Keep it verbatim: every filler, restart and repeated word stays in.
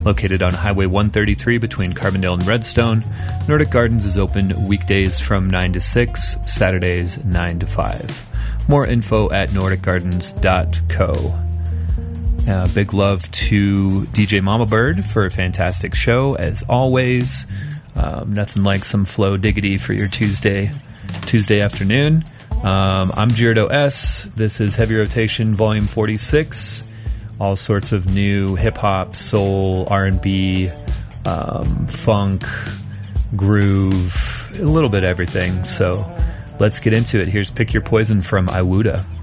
Located on Highway one thirty-three between Carbondale and Redstone, Nordic Gardens is open weekdays from nine to six, Saturdays nine to five. More info at nordic gardens dot co. Uh, big love to D J Mama Bird for a fantastic show, as always. Um, nothing like some flow diggity for your Tuesday Tuesday afternoon. Um, I'm Giordo S. This is Heavy Rotation Volume forty-six. All sorts of new hip-hop, soul, R and B, um, funk, groove, a little bit of everything. So let's get into it. Here's Pick Your Poison from Iwuda.